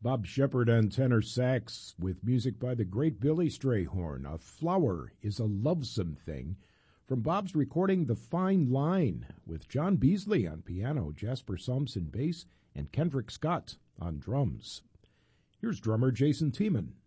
Bob Shepard on tenor sax with music by the great Billy Strayhorn. A Flower is a Lovesome Thing from Bob's recording The Fine Line with John Beasley on piano, Jasper Thompson bass, and Kendrick Scott on drums. Here's drummer Jason Tiemann.